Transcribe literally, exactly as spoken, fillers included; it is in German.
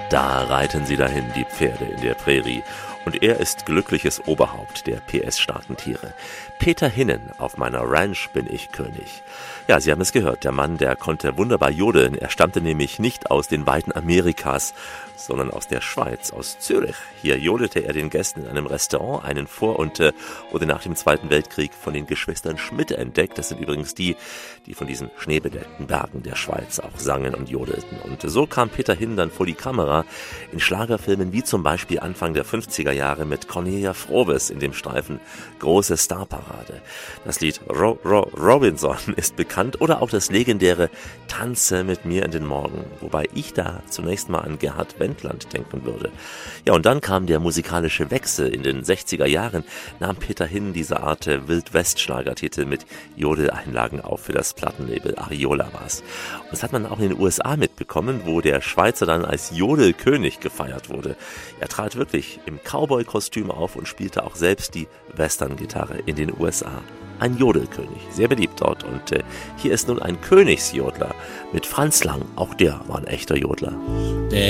Da reiten sie dahin, die Pferde in der Prärie. Und er ist glückliches Oberhaupt der P S-starken Tiere. Peter Hinnen, auf meiner Ranch bin ich König. Ja, Sie haben es gehört, der Mann, der konnte wunderbar jodeln. Er stammte nämlich nicht aus den Weiten Amerikas, sondern aus der Schweiz, aus Zürich. Hier jodelte er den Gästen in einem Restaurant einen vor und äh, wurde nach dem Zweiten Weltkrieg von den Geschwistern Schmidt entdeckt. Das sind übrigens die, die von diesen schneebedeckten Bergen der Schweiz auch sangen und jodelten. Und so kam Peter Hinnen dann vor die Kamera in Schlagerfilmen wie zum Beispiel Anfang der fünfziger Jahre mit Cornelia Froves in dem Streifen Große Starparade. Das Lied Ro Ro Robinson ist bekannt oder auch das legendäre Tanze mit mir in den Morgen, wobei ich da zunächst mal an Gerhard Wendland denken würde. Ja, und dann kam der musikalische Wechsel. In den sechziger Jahren nahm Peter Hinnen diese Art Wild-West-Schlagertitel mit Jodeleinlagen auf für das Plattenlabel Ariola war's. Und das hat man auch in den U S A mitbekommen, wo der Schweizer dann als Jodelkönig gefeiert wurde. Er trat wirklich im Cowboy-Kostüm auf und spielte auch selbst die Western-Gitarre in den U S A. Ein Jodelkönig, sehr beliebt dort. Und äh, hier ist nun ein Königsjodler mit Franz Lang. Auch der war ein echter Jodler.